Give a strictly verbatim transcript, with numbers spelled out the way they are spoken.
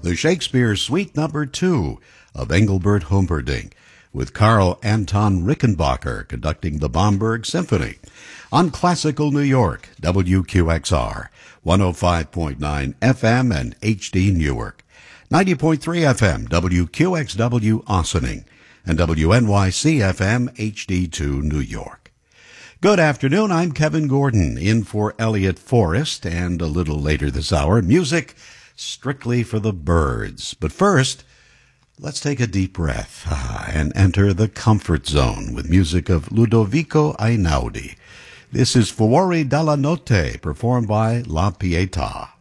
the Shakespeare Suite Number Two of Engelbert Humperdinck, with Carl Anton Rickenbacker conducting the Bamberg Symphony. On Classical New York, W Q X R, one oh five point nine F M and H D Newark, ninety point three F M, W Q X W Ossining, and W N Y C F M H D two New York. Good afternoon, I'm Kevin Gordon, in for Elliot Forrest, and a little later this hour, music strictly for the birds. But first, let's take a deep breath ah, and enter the comfort zone with music of Ludovico Einaudi. This is Fuori dalla Notte, performed by La Pietà.